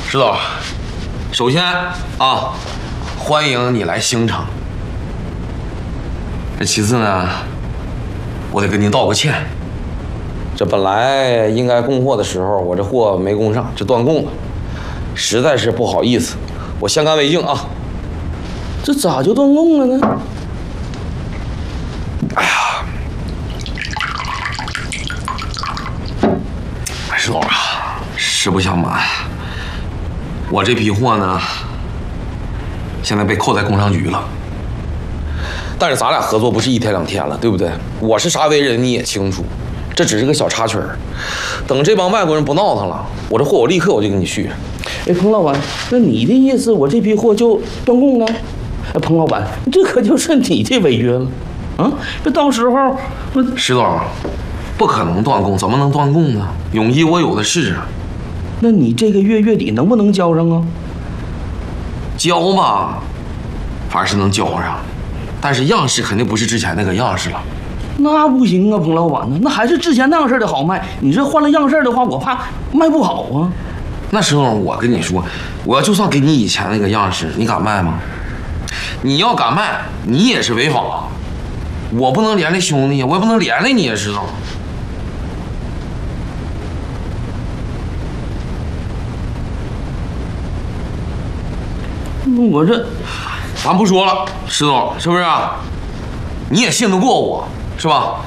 石头，首先啊，欢迎你来兴城。这其次呢，我得跟你道个歉。这本来应该供货的时候，我这货没供上，这断供了，实在是不好意思，我先干为敬啊。 这咋就断供了呢？ 哎呀，石头啊，实不相瞒，我这批货呢，现在被扣在工商局了。但是咱俩合作不是一天两天了，对不对？我是啥为人你也清楚，这只是个小插曲儿。等这帮外国人不闹腾了，我这货我立刻我就给你续。 哎，彭老板，那你的意思我这批货就断供了？哎，彭老板，这可就是你的违约了啊！这到时候石头，不可能断供，怎么能断供呢？泳衣我有的是啊。 那你这个月底能不能交上啊？ 交吧，反正是能交上，但是样式肯定不是之前那个样式了。 那不行啊，彭老板呢？那还是之前那样式的好卖。你这换了样式的话，我怕卖不好啊。 那时候我跟你说，我要就算给你以前那个样式，你敢卖吗？你要敢卖，你也是违法。我不能连累兄弟，我也不能连累你，也知道。 我这， 咱不说了，石头，是不是？你也信得过我，是吧？